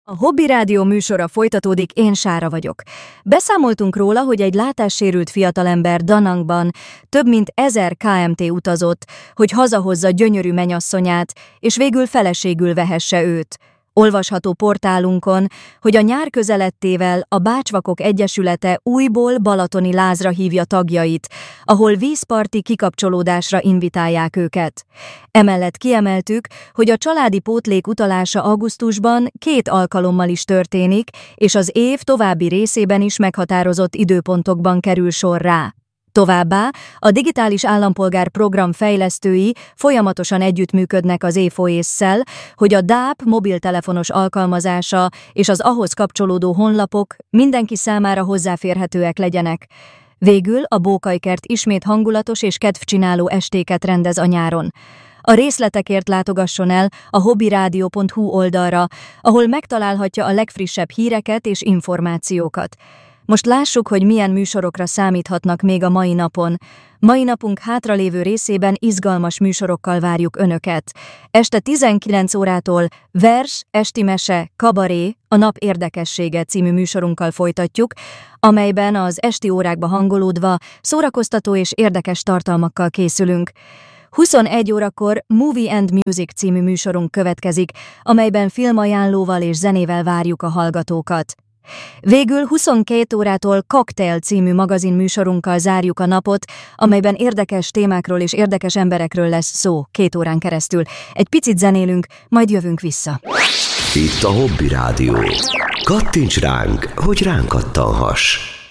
A Hobby Rádió műsora folytatódik, én Sára vagyok. Beszámoltunk róla, hogy egy látássérült fiatalember Da Nangban több mint 1000 km utazott, hogy hazahozza gyönyörű menyasszonyát, és végül feleségül vehesse őt. Olvasható portálunkon, hogy a nyár közelettével a Bácsvakok Egyesülete újból balatoni lázra hívja tagjait, ahol vízparti kikapcsolódásra invitálják őket. Emellett kiemeltük, hogy a családi pótlék utalása augusztusban 2 alkalommal is történik, és az év további részében is meghatározott időpontokban kerül sor rá. Továbbá a Digitális Állampolgár program fejlesztői folyamatosan együttműködnek az ÉFOÉSZ-szel, hogy a DAP mobiltelefonos alkalmazása és az ahhoz kapcsolódó honlapok mindenki számára hozzáférhetőek legyenek. Végül a Bókajkert ismét hangulatos és kedvcsináló estéket rendez a nyáron. A részletekért látogasson el a hobbyradio.hu oldalra, ahol megtalálhatja a legfrissebb híreket és információkat. Most lássuk, hogy milyen műsorokra számíthatnak még a mai napon. Mai napunk hátralévő részében izgalmas műsorokkal várjuk Önöket. Este 19 órától vers, esti mese, kabaré, a nap érdekessége című műsorunkkal folytatjuk, amelyben az esti órákba hangolódva szórakoztató és érdekes tartalmakkal készülünk. 21 órakor Movie and Music című műsorunk következik, amelyben filmajánlóval és zenével várjuk a hallgatókat. Végül 22 órától Cocktail című magazin műsorunkkal zárjuk a napot, amelyben érdekes témákról és érdekes emberekről lesz szó 2 órán keresztül. Egy picit zenélünk, majd jövünk vissza. Itt a Hobby Rádió. Kattints ránk, hogy ránk kattanhass.